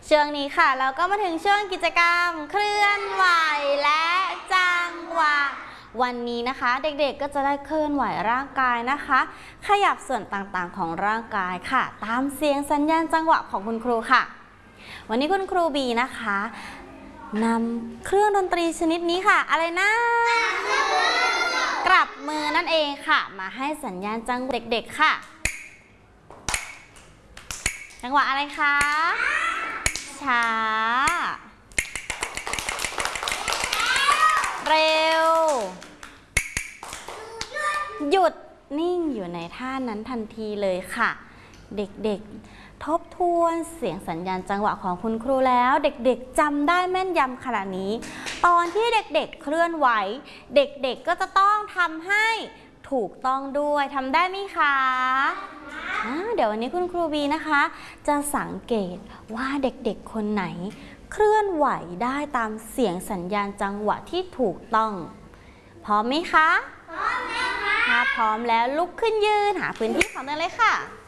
ช่วงนี้ค่ะเราก็มาถึงช่วงกิจกรรมเคลื่อนไหวและจังหวะวันนี้นะคะเด็กๆก็จะได้เคลื่อนไหวร่างกายนะคะขยับส่วนต่างๆของร่างกายค่ะตามเสียงสัญญาณจังหวะของคุณครูค่ะวันนี้คุณครูบีนะคะนำเครื่องดนตรีชนิดนี้ค่ะอะไรนะกลับมือนั่นเองค่ะมาให้สัญญาณจังหวะเด็กๆค่ะจังหวะอะไรคะช้าเร็วหยุดนิ่งอยู่ในท่านั้นทันทีเลยค่ะเด็กๆทบทวนเสียงสัญญาณจังหวะของคุณครูแล้วเด็กๆจำได้แม่นยำขนาดนี้ตอนที่เด็กๆเคลื่อนไหวเด็กๆก็จะต้องทำให้ถูกต้องด้วยทำได้ไหมคะเดี๋ยววันนี้คุณครูบีนะคะจะสังเกตว่าเด็กๆคนไหนเคลื่อนไหวได้ตามเสียงสัญญาณจังหวะที่ถูกต้องพร้อมไหมคะพร้อมแล้วค่ะถ้าพร้อมแล้วลุกขึ้นยืนหาพื้นที่ของตัวเองเลยค่ะ